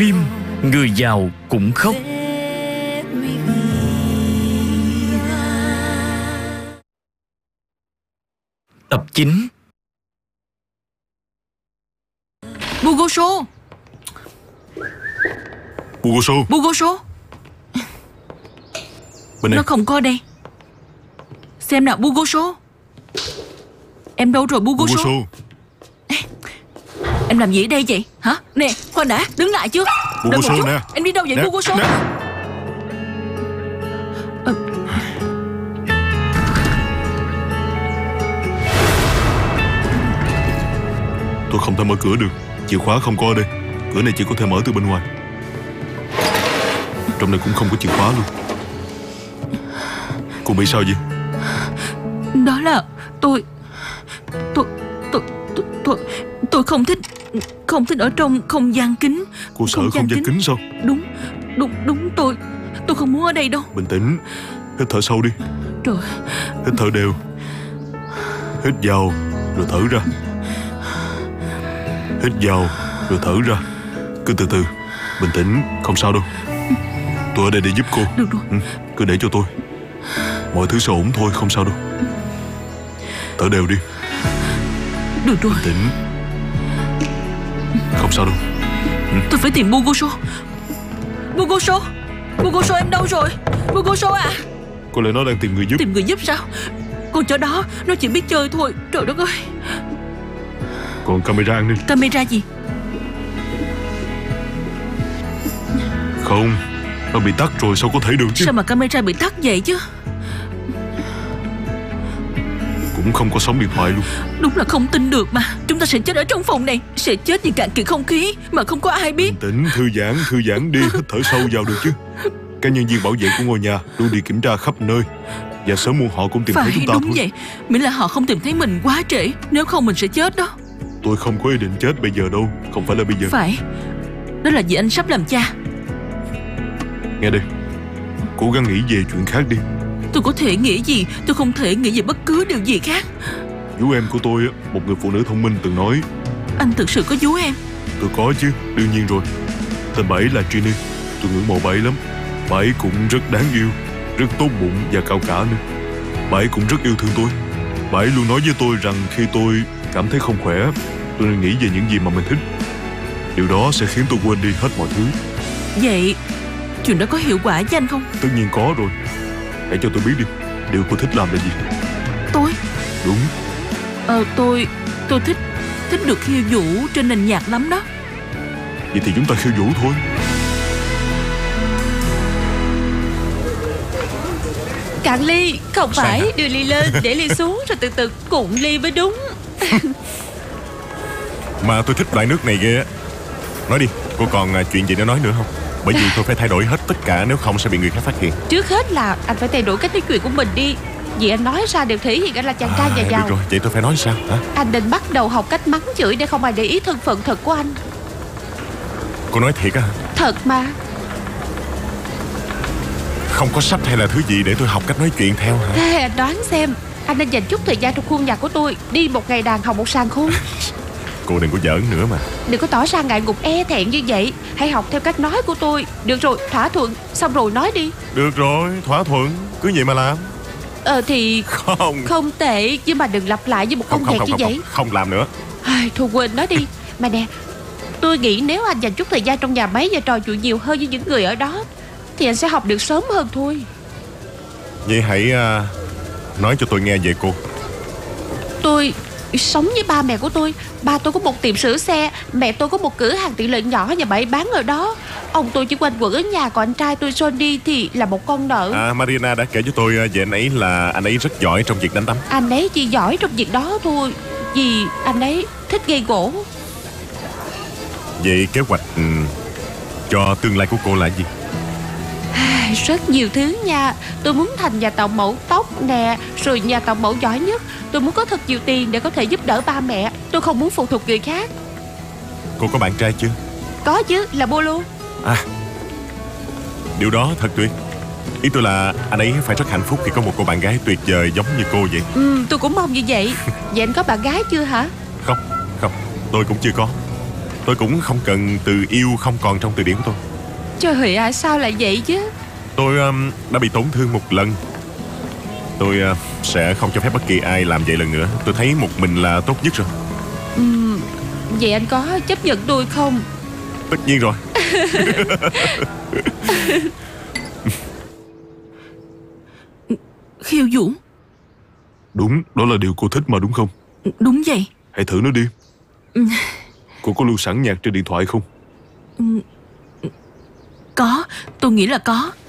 phim Người giàu cũng khóc. Tập 9. Bugosho. Bugosho. Bugosho. Bên đây. Nó không có đây. Xem nào Bugosho. Em đâu rồi Bugosho? Bugosho. Em làm gì ở đây vậy hả? Nè khoan đã, đứng lại chưa? Đợi một Bugosho chút. nè. Em đi đâu vậy Nè, Bugosho? nè. Tôi không thể mở cửa được. Chìa khóa không có ở đây. Cửa này chỉ có thể mở từ bên ngoài. Trong này cũng không có chìa khóa luôn. Cô bị sao vậy? Đó là tôi không thích ở trong không gian kín. Cô sợ không gian kín sao? Đúng tôi không muốn ở đây đâu. Bình tĩnh. Hít thở sâu đi. Trời. Hít thở đều. Hít vào rồi thở ra. Hít vào rồi thở ra. Cứ từ từ. Bình tĩnh. Không sao đâu. Tôi ở đây để giúp cô. Được rồi. Cứ để cho tôi. Mọi thứ sẽ ổn thôi. Không sao đâu. Thở đều đi. Được rồi. Bình tĩnh. Không sao đâu. Tôi phải tìm Bugosho. Bugosho em đâu rồi? Bugosho à? Có lẽ nó đang tìm người giúp. Tìm người giúp sao? Con chó đó nó chỉ biết chơi thôi. Trời đất ơi. Còn camera an ninh. Camera gì? Không. Nó bị tắt rồi sao có thể được chứ. Sao mà camera bị tắt vậy chứ? Cũng không có sóng điện thoại luôn. Đúng là không tin được mà. Chúng ta sẽ chết ở trong phòng này. Sẽ chết vì cạn kiệt không khí mà không có ai biết. Bình tĩnh, thư giãn đi. Hít thở sâu vào được chứ. Các nhân viên bảo vệ của ngôi nhà luôn đi kiểm tra khắp nơi. Và sớm muộn họ cũng tìm thấy chúng ta đúng thôi. vậy. Miễn là họ không tìm thấy mình quá trễ. Nếu không mình sẽ chết đó. Tôi không có ý định chết bây giờ đâu. Không phải là bây giờ. Phải. Đó là vì anh sắp làm cha. Nghe đây. Cố gắng nghĩ về chuyện khác đi. Tôi có thể nghĩ gì? Tôi không thể nghĩ về bất cứ điều gì khác. Chú em của tôi, một người phụ nữ thông minh từng nói. Anh thực sự có vú em? Tôi có chứ, đương nhiên rồi. Tên bà ấy là Ginny. Tôi ngưỡng mộ bà ấy lắm. Bà ấy cũng rất đáng yêu, rất tốt bụng và cao cả nữa. Bà ấy cũng rất yêu thương tôi. Bà ấy luôn nói với tôi rằng khi tôi cảm thấy không khỏe, tôi nên nghĩ về những gì mà mình thích. Điều đó sẽ khiến tôi quên đi hết mọi thứ. Vậy chuyện đó có hiệu quả với anh không? Tất nhiên có rồi. Hãy cho tôi biết đi. Điều cô thích làm là gì? Tôi? Đúng. Tôi thích được khiêu vũ trên nền nhạc lắm đó. Vậy thì chúng ta khiêu vũ thôi. Cạn ly. Không phải đưa ly lên để ly xuống rồi từ từ cuộn ly mới đúng. Mà tôi thích loại nước này ghê á. Nói đi, cô còn chuyện gì để nói nữa không? Bởi vì tôi phải thay đổi hết tất cả, nếu không sẽ bị người khác phát hiện. Trước hết là anh phải thay đổi cách nói chuyện của mình đi. Vì anh nói ra đều thể hiện anh là chàng trai nhà giàu. Được rồi, vậy tôi phải nói sao hả? Anh định bắt đầu học cách mắng chửi để không ai để ý thân phận thật của anh. Cô nói thiệt á? Thật mà. Không có sách hay là thứ gì để tôi học cách nói chuyện theo hả? Ê, anh đoán xem. Anh nên dành chút thời gian trong khuôn nhà của tôi. Đi một ngày đàn học một sàn khôn. Cô đừng có giỡn nữa mà. Đừng có tỏ ra ngại ngùng e thẹn như vậy. Hãy học theo cách nói của tôi. Được rồi, thỏa thuận. Xong rồi nói đi. Được rồi, thỏa thuận. Cứ vậy mà làm. Thì không tệ. Nhưng mà đừng lặp lại với một con nhạc như vậy. Không làm nữa. Thôi quên nói đi. Mà nè, tôi nghĩ nếu anh dành chút thời gian trong nhà máy và trò chuyện nhiều hơn với những người ở đó thì anh sẽ học được sớm hơn thôi. Vậy hãy nói cho tôi nghe về cô. Tôi sống với ba mẹ của tôi. Ba tôi có một tiệm sửa xe. Mẹ tôi có một cửa hàng tiện lợi nhỏ và bà ấy bán ở đó. Ông tôi chỉ quanh quẩn ở nhà. Còn anh trai tôi Johnny thì là một con nợ. Marina đã kể cho tôi về anh ấy là anh ấy rất giỏi trong việc đánh đấm. Anh ấy chỉ giỏi trong việc đó thôi. Vì anh ấy thích gây gỗ. Vậy kế hoạch cho tương lai của cô là gì? Rất nhiều thứ nha. Tôi muốn thành nhà tạo mẫu tóc nè. Rồi nhà tạo mẫu giỏi nhất. Tôi muốn có thật nhiều tiền để có thể giúp đỡ ba mẹ. Tôi không muốn phụ thuộc người khác. Cô có bạn trai chưa? Có chứ, là Bolo. Điều đó thật tuyệt. Ý tôi là anh ấy phải rất hạnh phúc khi có một cô bạn gái tuyệt vời giống như cô vậy. Tôi cũng mong như vậy. Vậy anh có bạn gái chưa hả? Không, tôi cũng chưa có. Tôi cũng không cần từ yêu không còn trong từ điển của tôi. Trời ạ, sao lại vậy chứ? Tôi đã bị tổn thương một lần. Tôi sẽ không cho phép bất kỳ ai làm vậy lần nữa. Tôi thấy một mình là tốt nhất rồi. Vậy anh có chấp nhận tôi không? Tất nhiên rồi. Khiêu vũ. Đúng, đó là điều cô thích mà đúng không? Đúng vậy. Hãy thử nó đi. Cô có lưu sẵn nhạc trên điện thoại không? Có, tôi nghĩ là có.